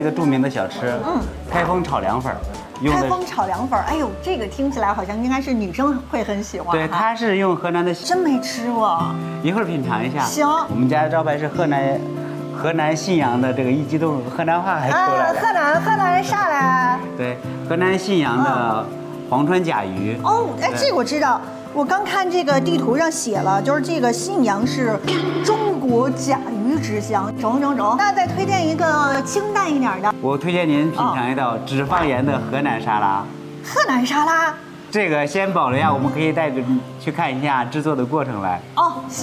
一个著名的小吃，开封炒凉粉， 开封炒凉粉，哎呦，这个听起来好像应该是女生会很喜欢。 对，它是用河南的， 真没吃过， 一会儿品尝一下。 行， 我们家的招牌是河南信阳的这个一激动，河南话还出来了。 河南啥嘞？ 对，河南信阳的黄川甲鱼。 哦，哎，这个我知道。我刚看这个地图上写了，就是这个信阳是中国甲鱼之乡。中。那再推荐一个清淡一点的。 我推荐您品尝一道只放盐的河南沙拉。 河南沙拉。 这个先保留下，我们可以带着去看一下制作的过程来。 哦。